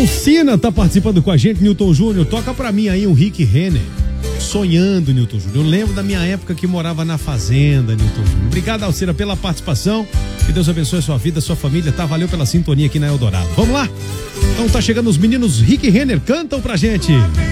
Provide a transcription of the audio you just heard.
Alcina tá participando com a gente, Newton Júnior. Toca pra mim aí um Rick Renner. Sonhando, Newton Júnior. Eu lembro da minha época que morava na fazenda, Newton Júnior. Obrigado, Alcina, pela participação. Que Deus abençoe a sua vida, a sua família, tá? Valeu pela sintonia aqui na Eldorado. Vamos lá? Então tá chegando os meninos Rick Renner, cantam pra gente.